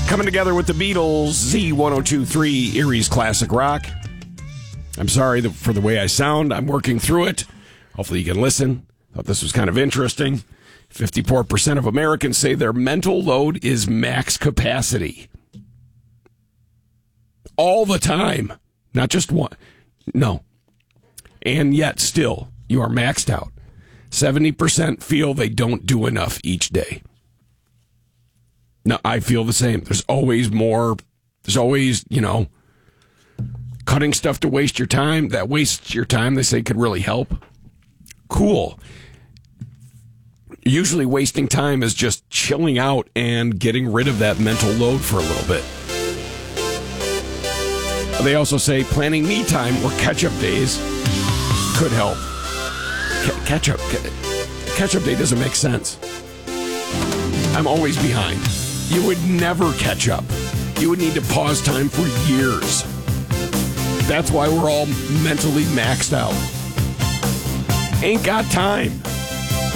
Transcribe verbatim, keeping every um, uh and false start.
Coming together with the Beatles, Z ten twenty-three, Erie's Classic Rock. I'm sorry for the way I sound. I'm working through it. Hopefully you can listen. Thought this was kind of interesting. fifty-four percent of Americans say their mental load is max capacity. All the time. Not just one. No. And yet, still, you are maxed out. seventy percent feel they don't do enough each day. No, I feel the same. There's always more. There's always, you know, cutting stuff to waste your time. That wastes your time, they say, could really help. Cool. Usually wasting time is just chilling out and getting rid of that mental load for a little bit. They also say planning me time or catch-up days could help. C- catch-up. Catch-up day doesn't make sense. I'm always behind. You would never catch up. You would need to pause time for years. That's why we're all mentally maxed out. Ain't got time.